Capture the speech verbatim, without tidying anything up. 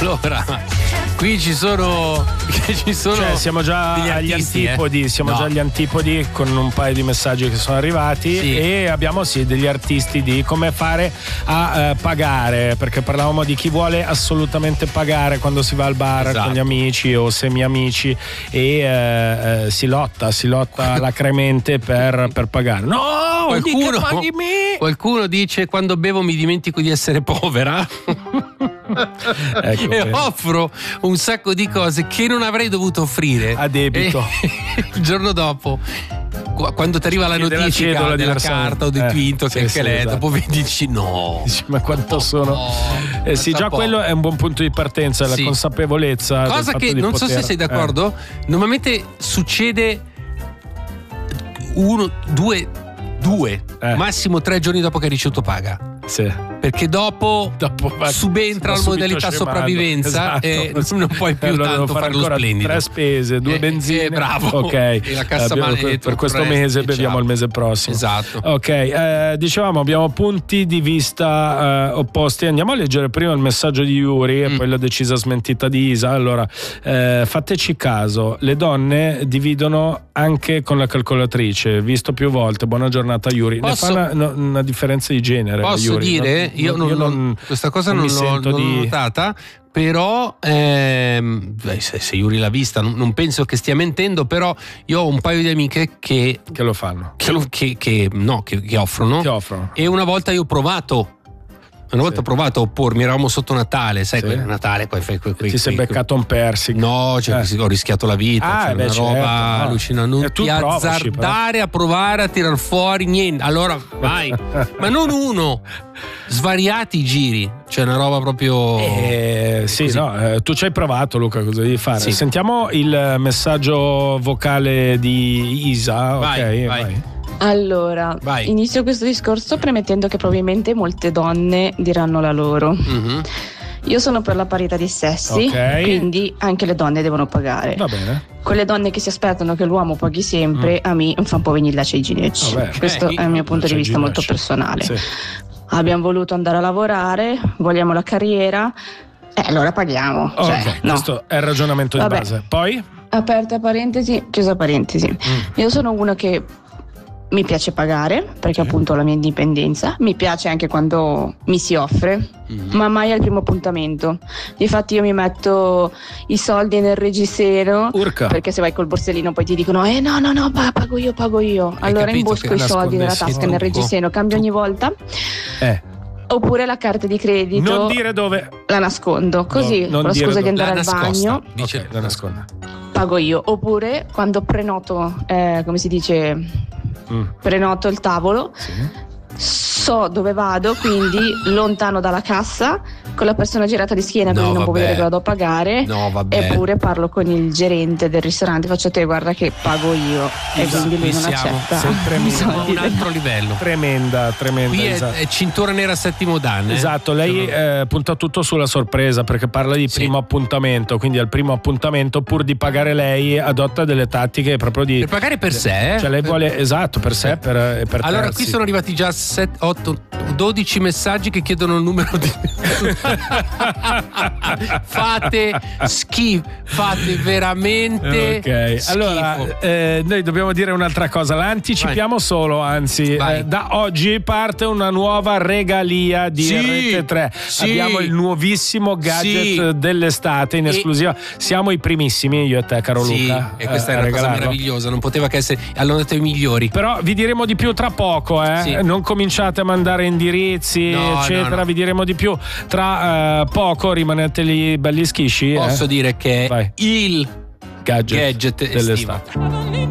allora qui ci sono ci sono cioè, siamo già agli artisti, antipodi eh? siamo no. già agli antipodi con un paio di messaggi che sono arrivati, sì. E abbiamo sì degli artisti di come fare a eh, pagare, perché parlavamo di chi vuole assolutamente pagare quando si va al bar, esatto, con gli amici o semi-amici e eh, eh, si lotta si lotta alacremente per, per pagare. No, qualcuno, paghi me. Qualcuno dice: quando bevo mi dimentico di essere povera. Ecco, e offro un sacco di cose che non avrei dovuto offrire a debito e il giorno dopo, quando ti arriva la notifica della, della carta o del eh, quinto sì, che anche sì, lei, esatto, dopo dici no, dici, ma quanto sono no, eh, sì, già po'. Quello è un buon punto di partenza, sì, la consapevolezza, cosa che non poter, so se sei d'accordo, eh. normalmente succede uno, due due eh. massimo tre giorni dopo che hai ricevuto paga. Sì. Perché dopo, dopo subentra la modalità scemando. Sopravvivenza, esatto, e non puoi più allora tanto fare lo splendido. Tre spese, due eh, benzine. Eh, bravo. Ok. E la cassa abbiamo, male per questo mese beviamo il mese prossimo. Esatto. Ok, eh, dicevamo abbiamo punti di vista eh, opposti. Andiamo a leggere prima il messaggio di Yuri mm. e poi la decisa smentita di Isa. Allora, eh, fateci caso, le donne dividono anche con la calcolatrice, visto più volte. Buona giornata Yuri. Posso? Ne fa una, una differenza di genere. Posso Yuri, dire? No? Io, non, io non, questa cosa non, non l'ho, non l'ho notata, però ehm, se, se Yuri l'ha vista non, non penso che stia mentendo, però io ho un paio di amiche che che lo fanno, che, lo, che, che no che, che offrono, che offrono e una volta io ho provato Una volta sì. ho provato a oppormi, eravamo sotto Natale, sai, sì. Natale poi fai quei, quei, ti sei beccato un persico. No, cioè, eh. ho rischiato la vita, ah, cioè, beh, una certo, roba no. allucinante. Non tu ti azzardare a provare a tirar fuori niente. Allora vai, ma non uno, svariati giri, cioè una roba proprio. Eh, sì, no, eh, tu ci hai provato, Luca, cosa devi fare? Sì. Sentiamo il messaggio vocale di Isa. Vai, ok, vai. vai. Allora, Vai. inizio questo discorso premettendo che probabilmente molte donne diranno la loro. Mm-hmm. Io sono per la parità di sessi, okay. Quindi anche le donne devono pagare. Va bene. Quelle donne che si aspettano che l'uomo paghi sempre, mm. a me fa un po' venire la ginecci. Questo eh, è il mio punto di vista molto personale. Sì. Abbiamo voluto andare a lavorare, vogliamo la carriera, e eh, allora paghiamo. Oh, cioè, okay. no. Questo è il ragionamento di Vabbè. base. Poi? Aperta parentesi, chiusa parentesi. Mm. Io sono una che mi piace pagare perché appunto ho la mia indipendenza, mi piace anche quando mi si offre, mm-hmm. ma mai al primo appuntamento. Difatti io mi metto i soldi nel reggiseno. Urca. Perché se vai col borsellino poi ti dicono eh no no no pago io pago io. Hai allora imbosco i soldi nella tasca, nel reggiseno, cambio ogni volta. Eh. Oppure la carta di credito. Non dire dove. La nascondo così, no, con la scusa dove. Di andare la al nascosta. bagno. Dice okay, la nasconda. Pago io. Oppure quando prenoto, eh, come si dice. Mm. Prenoto il tavolo, sì. So dove vado, quindi lontano dalla cassa, con la persona girata di schiena, no, quindi non può vedere che vado a pagare. No, vabbè. Eppure parlo con il gerente del ristorante, faccio te guarda che pago io, e esatto. quindi lui non accetta. Siamo a un altro livello. Tremenda, tremenda. Qui è, esatto. è cintura nera settimo dan. Eh? Esatto, lei eh, punta tutto sulla sorpresa perché parla di primo sì. appuntamento, quindi al primo appuntamento pur di pagare lei adotta delle tattiche proprio di per pagare per sé. Cioè lei vuole esatto per sé per, e per allora terzi. Qui sono arrivati già sette, otto, dodici messaggi che chiedono il numero di fate schifo, fate veramente ok schifo. Allora eh, noi dobbiamo dire un'altra cosa, la anticipiamo Vai. solo anzi eh, da oggi parte una nuova regalia di sì, Rete tre sì. Abbiamo il nuovissimo gadget sì. dell'estate in esclusiva, e... siamo i primissimi io e te caro sì, Luca e questa eh, è una regalarlo. cosa meravigliosa, non poteva che essere, hanno detto i migliori, però vi diremo di più tra poco eh? Sì. Non cominciate a mandare indirizzi no, eccetera no, no. Vi diremo di più tra uh, poco, rimanete lì belli schisci. Posso eh? dire che Vai. il gadget, gadget dell'estate.